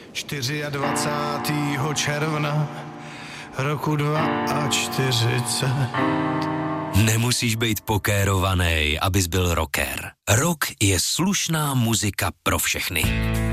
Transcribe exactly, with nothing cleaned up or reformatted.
dvacátého čtvrtého června roku čtyřicet dva. Nemusíš být pokérovaný, abys byl rocker. Rock je slušná muzika pro všechny.